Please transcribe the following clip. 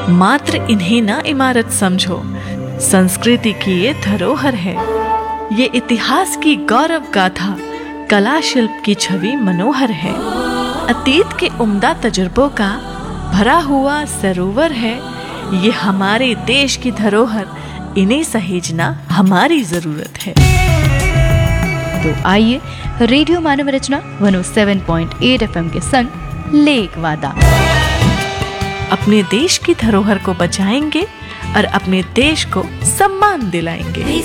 मात्र इन्हें ना इमारत समझो, संस्कृति की ये धरोहर है। ये इतिहास की गौरव गाथा, कला शिल्प की छवि मनोहर है। अतीत के उम्दा तजुर्बों का भरा हुआ सरोवर है। ये हमारे देश की धरोहर, इन्हें सहेजना हमारी जरूरत है। तो आइए रेडियो मानव रचना 107.8 FM के संग लेक वादा अपने देश की धरोहर को बचाएंगे और अपने देश को सम्मान दिलाएंगे।